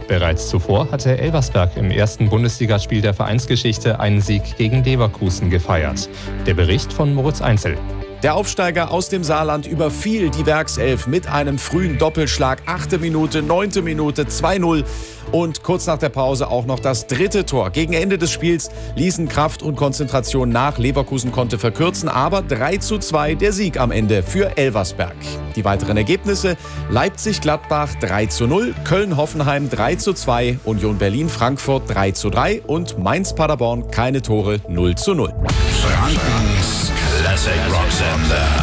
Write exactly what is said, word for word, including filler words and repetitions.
Bereits zuvor hatte Elversberg im ersten Bundesligaspiel der Vereinsgeschichte einen Sieg gegen Leverkusen gefeiert. Der Bericht von Moritz Einzel. Der Aufsteiger aus dem Saarland überfiel die Werkself mit einem frühen Doppelschlag. Achte Minute, neunte Minute, zwei null. Und kurz nach der Pause auch noch das dritte Tor. Gegen Ende des Spiels ließen Kraft und Konzentration nach. Leverkusen konnte verkürzen, aber drei zu zwei der Sieg am Ende für Elversberg. Die weiteren Ergebnisse: Leipzig-Gladbach drei zu null, Köln-Hoffenheim drei zu zwei, Union Berlin-Frankfurt drei zu drei und Mainz-Paderborn keine Tore null zu null. Frankens Classic Rock Sender.